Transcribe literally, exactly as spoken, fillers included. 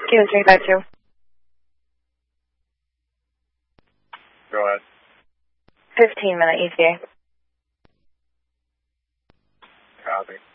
Kilo three five two. Go ahead. fifteen minute E T A. Copy.